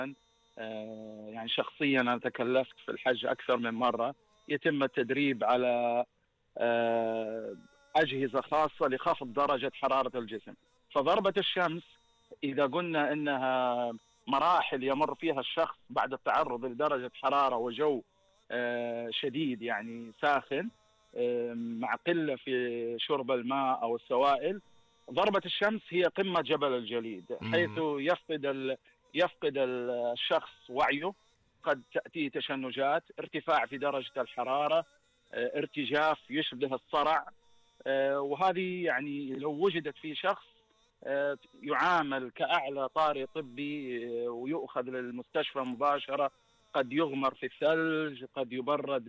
يعني شخصيا أنا تكلفت في الحج أكثر من مرة، يتم التدريب على أجهزة خاصة لخفض درجة حرارة الجسم. فضربة الشمس إذا قلنا إنها مراحل يمر فيها الشخص بعد التعرض لدرجة حرارة وجو شديد يعني ساخن، مع قلة في شرب الماء أو السوائل، ضربة الشمس هي قمة جبل الجليد، حيث يفقد الشخص وعيه، قد تأتي تشنجات، ارتفاع في درجة الحرارة، ارتجاف يشبه الصرع. وهذه يعني لو وجدت في شخص يعامل كأعلى طارئ طبي ويؤخذ للمستشفى مباشرة، قد يغمر في الثلج، قد يبرد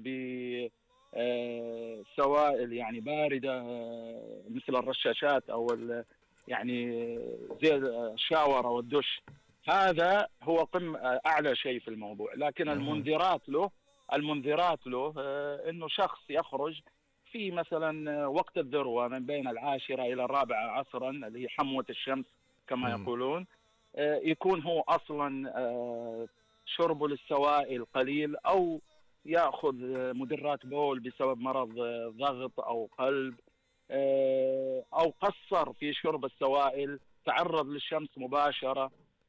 بسوائل يعني باردة مثل الرشاشات أو يعني زي الشاور أو الدش. هذا هو أعلى شيء في الموضوع. لكن المنذرات له أنه شخص يخرج في مثلا وقت الذروة من بين 10 إلى 4 عصرا اللي هي حموة الشمس كما يقولون، يكون هو أصلا شربه للسوائل قليل، أو يأخذ مدرات بول بسبب مرض ضغط أو قلب، أو قصر في شرب السوائل، تعرض للشمس مباشرة،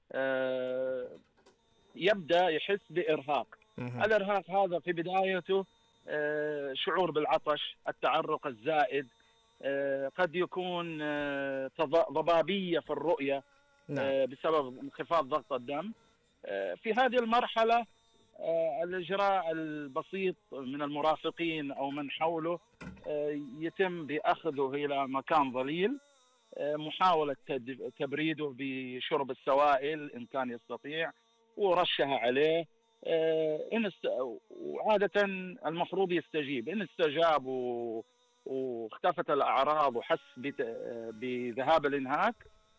يبدأ يحس بإرهاق. الإرهاق هذا في بدايته شعور بالعطش، التعرق الزائد، قد يكون ضبابية في الرؤية بسبب انخفاض ضغط الدم. في هذه المرحلة الإجراء البسيط من المرافقين أو من حوله يتم بأخذه إلى مكان ظليل، محاولة تبريده بشرب السوائل إن كان يستطيع، ورشها عليه. وعادة المفروض يستجيب. إن استجاب واختفت الأعراض وحس بذهاب الإنهاك،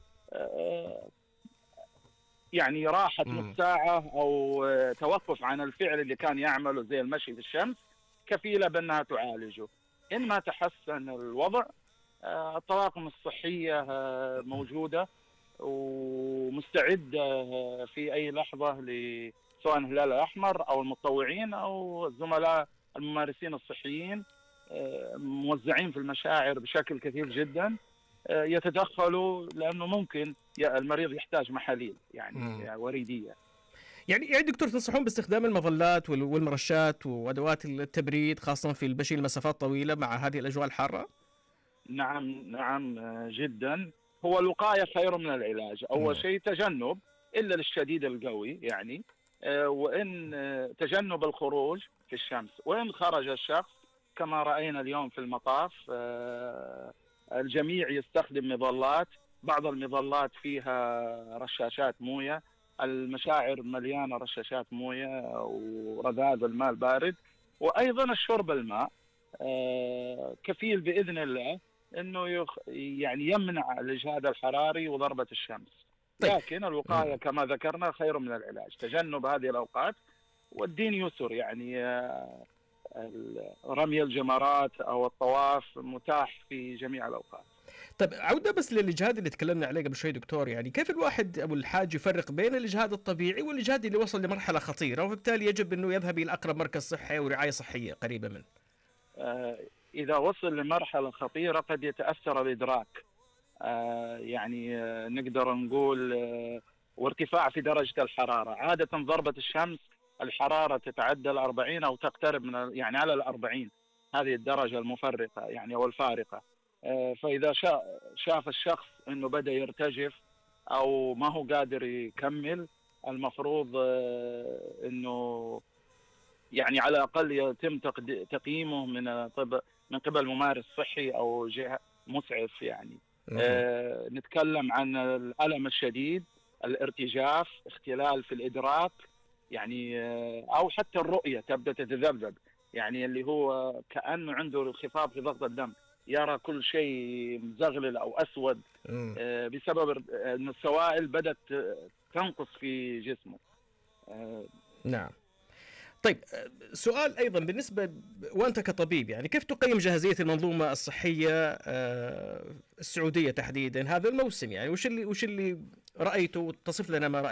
يعني راحة نص ساعة أو توقف عن الفعل اللي كان يعمله زي المشي في الشمس كفيلة بأنها تعالجه. إن ما تحسن الوضع، الطواقم الصحية موجودة ومستعدة في أي لحظة سواء الهلال الأحمر أو المتطوعين أو الزملاء الممارسين الصحيين موزعين في المشاعر بشكل كثير جدا، يتدخلوا، لأنه ممكن المريض يحتاج محاليل يعني وريدية. يعني دكتور تنصحون باستخدام المظلات والمرشات وأدوات التبريد خاصة في المشي لمسافات طويلة مع هذه الأجواء الحارة؟ نعم جدا. هو الوقاية خير من العلاج. أول شيء تجنب إلا للشديد القوي يعني، وإن تجنب الخروج في الشمس. وإن خرج الشخص كما رأينا اليوم في المطاف، الجميع يستخدم مظلات، بعض المظلات فيها رشاشات موية، المشاعر مليانة رشاشات موية ورذاذ الماء البارد. وأيضا الشرب الماء كفيل بإذن الله أنه يعني يمنع الإجهاد الحراري وضربة الشمس. لكن الوقاية كما ذكرنا خير من العلاج. تجنب هذه الأوقات، والدين يسر يعني، رمي الجمرات أو الطواف متاح في جميع الأوقات. طيب عودة بس للإجهاد اللي تكلمنا عليه قبل شوي دكتور، يعني كيف الواحد أو الحاج يفرق بين الإجهاد الطبيعي والإجهاد اللي وصل لمرحلة خطيرة وبالتالي يجب أنه يذهب إلى أقرب مركز صحي ورعاية صحية قريبة منه؟ إذا وصل لمرحلة خطيرة قد يتأثر الإدراك، يعني نقدر نقول وارتفاع في درجة الحرارة. عادة ضربة الشمس الحرارة تتعدى 40 أو تقترب من يعني على 40، هذه الدرجة المفرقة يعني أو الفارقة. فإذا شاف الشخص أنه بدأ يرتجف أو ما هو قادر يكمل، المفروض أنه يعني على الأقل يتم تقييمه من قبل ممارس صحي أو جهة مسعف يعني. نتكلم عن الألم الشديد، الارتجاف، اختلال في الإدراك يعني، أو حتى الرؤية تبدأ تتذبذب، يعني اللي هو كأنه عنده انخفاض في ضغط الدم، يرى كل شيء مزغلل أو أسود بسبب أن السوائل بدأت تنقص في جسمه. نعم. طيب سؤال أيضا بالنسبة وأنت كطبيب، يعني كيف تقيم جاهزية المنظومة الصحية السعودية تحديدا هذا الموسم؟ يعني وش اللي رأيته؟ تصف لنا ما رأيته.